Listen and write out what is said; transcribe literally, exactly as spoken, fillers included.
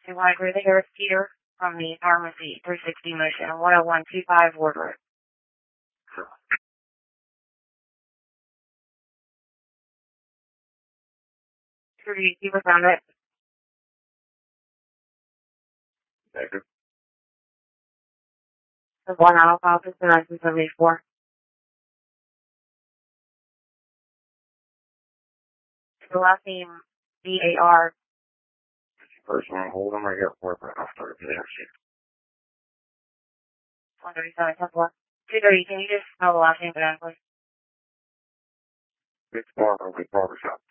To Library, the Harris Peter from the Pharmacy three sixty Motion, one oh one two five Ward. Sure. Sure, do you keep us on it? Negative. The one out of office, the nineteen seventy-four. The last name, B A R. First one, hold them right here for but I'll start the interview. one thirty-seven, ten four. two thirty, can you just spell the last name again, please? It's Barber with Barbershop.